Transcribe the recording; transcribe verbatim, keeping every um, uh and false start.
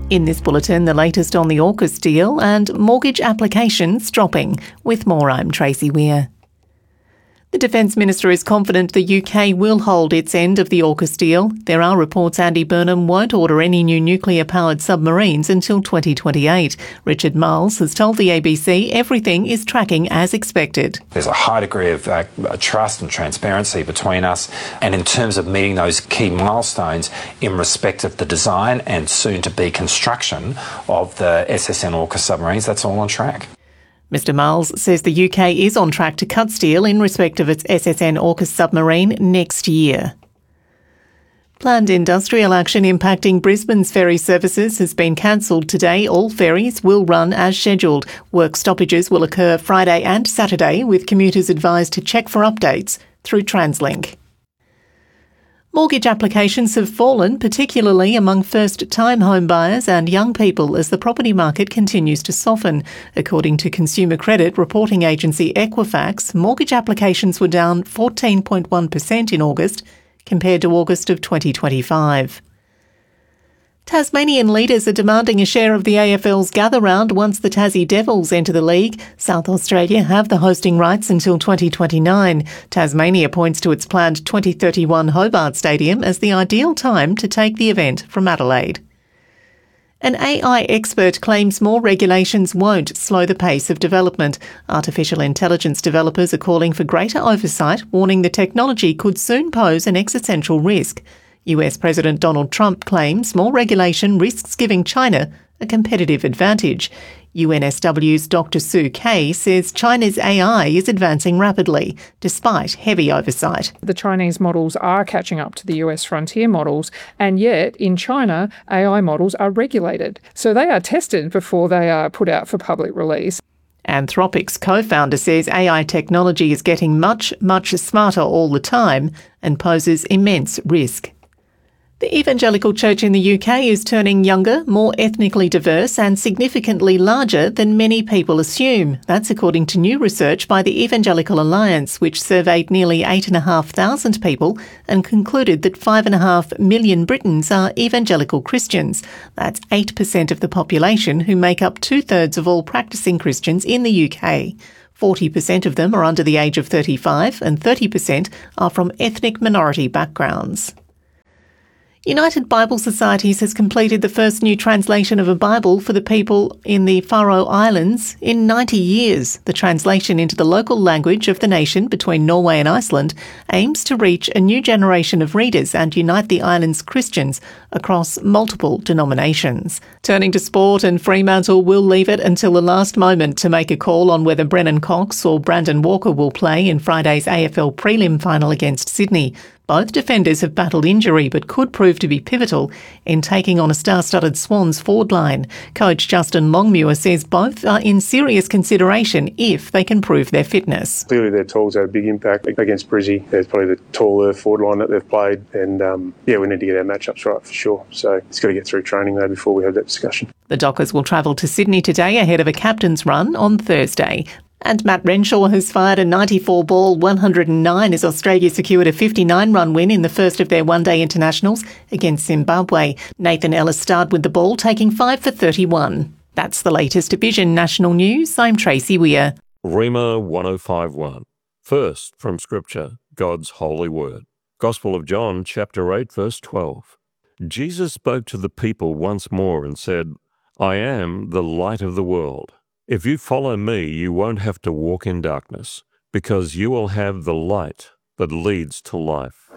In this bulletin, the latest on the AUKUS deal and mortgage applications dropping. With more, I'm Tracy Weir. The Defence Minister is confident the U K will hold its end of the AUKUS deal. There are reports Andy Burnham won't order any new nuclear-powered submarines until twenty twenty-eight. Richard Marles has told the A B C everything is tracking as expected. There's a high degree of uh, trust and transparency between us, and in terms of meeting those key milestones in respect of the design and soon-to-be construction of the S S N AUKUS submarines, that's all on track. Mr Marles says the U K is on track to cut steel in respect of its S S N AUKUS submarine next year. Planned industrial action impacting Brisbane's ferry services has been cancelled today. All ferries will run as scheduled. Work stoppages will occur Friday and Saturday, with commuters advised to check for updates through TransLink. Mortgage applications have fallen, particularly among first-time home buyers and young people, as the property market continues to soften. According to consumer credit reporting agency Equifax, mortgage applications were down fourteen point one percent in August compared to August of twenty twenty-five. Tasmanian leaders are demanding a share of the A F L's gather round once the Tassie Devils enter the league. South Australia have the hosting rights until twenty twenty-nine. Tasmania points to its planned twenty thirty-one Hobart Stadium as the ideal time to take the event from Adelaide. An A I expert claims more regulations won't slow the pace of development. Artificial intelligence developers are calling for greater oversight, warning the technology could soon pose an existential risk. U S President Donald Trump claims more regulation risks giving China a competitive advantage. U N S W's Doctor Sue Kay says China's A I is advancing rapidly, despite heavy oversight. The Chinese models are catching up to the U S frontier models, and yet in China, A I models are regulated. So they are tested before they are put out for public release. Anthropic's co-founder says A I technology is getting much, much smarter all the time and poses immense risk. The Evangelical Church in the U K is turning younger, more ethnically diverse and significantly larger than many people assume. That's according to new research by the Evangelical Alliance, which surveyed nearly eight thousand five hundred people and concluded that five point five million Britons are evangelical Christians. That's eight percent of the population, who make up two-thirds of all practising Christians in the U K. forty percent of them are under the age of thirty-five and thirty percent are from ethnic minority backgrounds. United Bible Societies has completed the first new translation of a Bible for the people in the Faroe Islands in ninety years. The translation into the local language of the nation between Norway and Iceland aims to reach a new generation of readers and unite the island's Christians across multiple denominations. Turning to sport, and Fremantle will leave it until the last moment to make a call on whether Brennan Cox or Brandon Walker will play in Friday's A F L prelim final against Sydney. Both defenders have battled injury but could prove to be pivotal in taking on a star-studded Swans forward line. Coach Justin Longmuir says both are in serious consideration if they can prove their fitness. Clearly their talls had a big impact against Brizzy. It's probably the taller forward line that they've played, and um, yeah, we need to get our matchups right for sure. So it's got to get through training though before we have that discussion. The Dockers will travel to Sydney today ahead of a captain's run on Thursday. And Matt Renshaw has fired a ninety-four ball one hundred nine as Australia secured a fifty-nine run win in the first of their one-day internationals against Zimbabwe. Nathan Ellis starred with the ball, taking five for thirty-one. That's the latest Vision National News. I'm Tracy Weir. Rhema one oh five one. First from Scripture, God's holy word. Gospel of John, chapter eight, verse twelve. Jesus spoke to the people once more and said, I am the light of the world. If you follow me, you won't have to walk in darkness, because you will have the light that leads to life.